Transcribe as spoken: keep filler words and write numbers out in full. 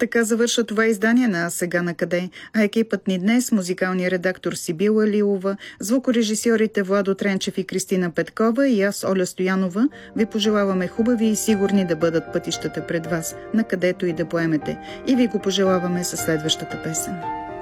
Така завършва това издание на Сега на къде, а екипът ни днес, музикалният редактор Сибила Лилова, звукорежисьорите Владо Тренчев и Кристина Петкова и аз, Оля Стоянова, ви пожелаваме хубави и сигурни да бъдат пътищата пред вас, на където и да поемете. И ви го пожелаваме със следващата песен.